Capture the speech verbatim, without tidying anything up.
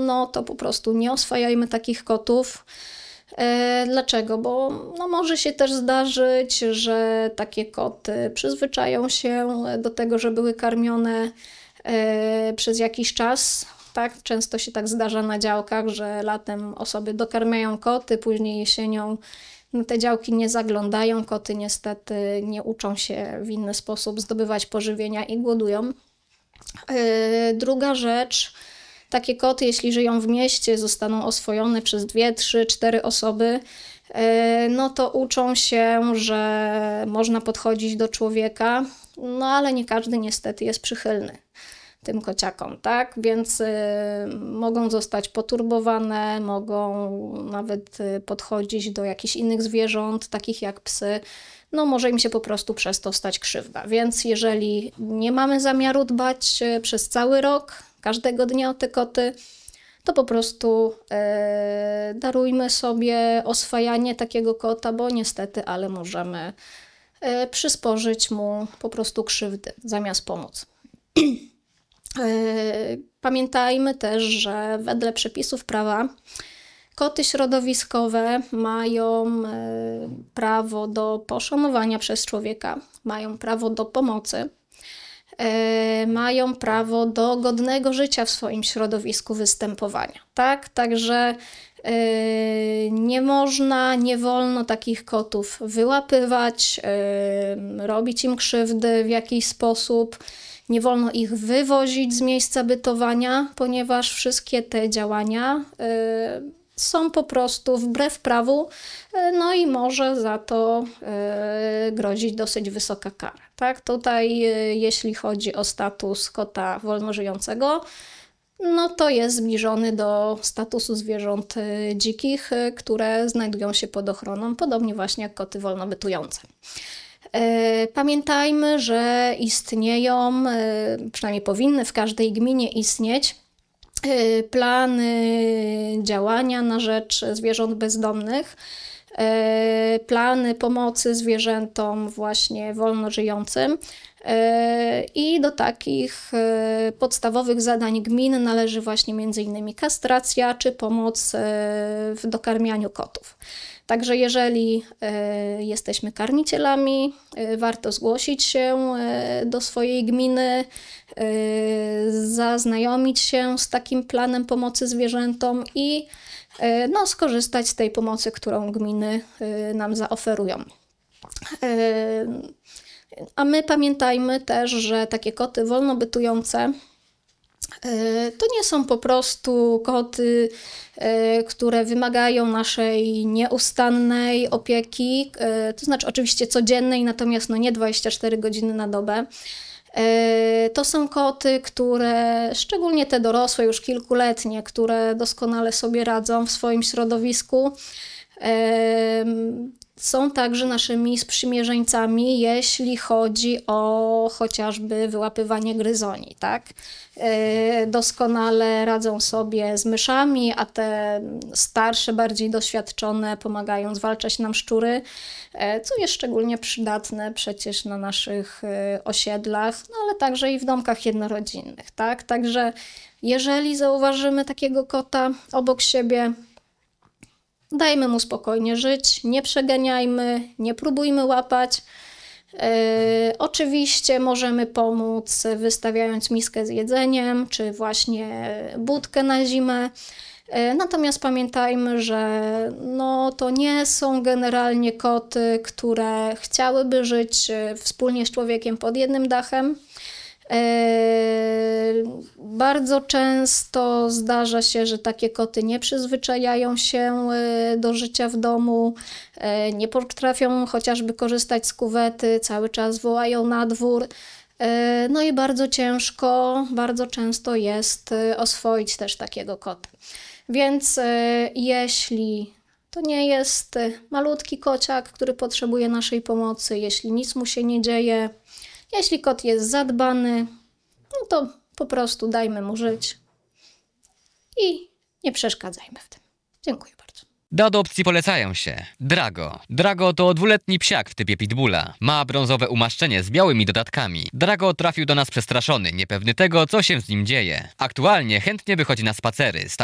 no to po prostu nie oswajajmy takich kotów. Dlaczego? Bo no może się też zdarzyć, że takie koty przyzwyczają się do tego, że były karmione przez jakiś czas. Tak? Często się tak zdarza na działkach, że latem osoby dokarmiają koty, później jesienią na te działki nie zaglądają. Koty niestety nie uczą się w inny sposób zdobywać pożywienia i głodują. Druga rzecz, takie koty, jeśli żyją w mieście, zostaną oswojone przez dwie, trzy, cztery osoby, no to uczą się, że można podchodzić do człowieka, no ale nie każdy niestety jest przychylny tym kociakom, tak? Więc y, mogą zostać poturbowane, mogą nawet y, podchodzić do jakichś innych zwierząt, takich jak psy. No może im się po prostu przez to stać krzywda. Więc jeżeli nie mamy zamiaru dbać y, przez cały rok, każdego dnia o te koty, to po prostu y, darujmy sobie oswajanie takiego kota, bo niestety, ale możemy y, przysporzyć mu po prostu krzywdy, zamiast pomóc. Pamiętajmy też, że wedle przepisów prawa koty środowiskowe mają prawo do poszanowania przez człowieka, mają prawo do pomocy, mają prawo do godnego życia w swoim środowisku występowania. Tak? Także nie można, nie wolno takich kotów wyłapywać, robić im krzywdy w jakiś sposób. Nie wolno ich wywozić z miejsca bytowania, ponieważ wszystkie te działania y, są po prostu wbrew prawu, y, no i może za to y, grozić dosyć wysoka kara. Tak? Tutaj y, jeśli chodzi o status kota wolnożyjącego, no to jest zbliżony do statusu zwierząt y, dzikich, y, które znajdują się pod ochroną, podobnie właśnie jak koty wolnobytujące. Pamiętajmy, że istnieją, przynajmniej powinny w każdej gminie istnieć plany działania na rzecz zwierząt bezdomnych, plany pomocy zwierzętom właśnie wolnożyjącym i do takich podstawowych zadań gmin należy właśnie między innymi kastracja czy pomoc w dokarmianiu kotów. Także jeżeli y, jesteśmy karmicielami, y, warto zgłosić się y, do swojej gminy, y, zaznajomić się z takim planem pomocy zwierzętom i y, no, skorzystać z tej pomocy, którą gminy y, nam zaoferują. Y, a my pamiętajmy też, że takie koty wolnobytujące to nie są po prostu koty, które wymagają naszej nieustannej opieki, to znaczy oczywiście codziennej, natomiast no nie dwadzieścia cztery godziny na dobę. To są koty, które, szczególnie te dorosłe, już kilkuletnie, które doskonale sobie radzą w swoim środowisku, są także naszymi sprzymierzeńcami, jeśli chodzi o chociażby wyłapywanie gryzoni, tak? Doskonale radzą sobie z myszami, a te starsze, bardziej doświadczone pomagają zwalczać nam szczury, co jest szczególnie przydatne przecież na naszych osiedlach, no ale także i w domkach jednorodzinnych, tak? Także jeżeli zauważymy takiego kota obok siebie, dajmy mu spokojnie żyć, nie przeganiajmy, nie próbujmy łapać. Yy, oczywiście możemy pomóc wystawiając miskę z jedzeniem, czy właśnie budkę na zimę. Yy, natomiast pamiętajmy, że no, to nie są generalnie koty, które chciałyby żyć wspólnie z człowiekiem pod jednym dachem. Bardzo często zdarza się, że takie koty nie przyzwyczajają się do życia w domu, nie potrafią chociażby korzystać z kuwety, cały czas wołają na dwór. No i bardzo ciężko, bardzo często jest oswoić też takiego kota. Więc jeśli to nie jest malutki kociak, który potrzebuje naszej pomocy, jeśli nic mu się nie dzieje, jeśli kot jest zadbany, no to po prostu dajmy mu żyć i nie przeszkadzajmy w tym. Dziękuję bardzo. Do adopcji polecają się Drago. Drago to dwuletni psiak w typie pitbulla. Ma brązowe umaszczenie z białymi dodatkami. Drago trafił do nas przestraszony, niepewny tego, co się z nim dzieje. Aktualnie chętnie wychodzi na spacery.